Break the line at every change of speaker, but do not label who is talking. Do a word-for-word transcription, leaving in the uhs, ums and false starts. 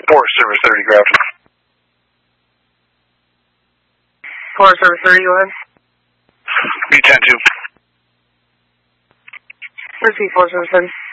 Forest Service thirty, Grafton.
Forest Service thirty, go ahead.
B ten two.
Repeat, Forest Service thirty.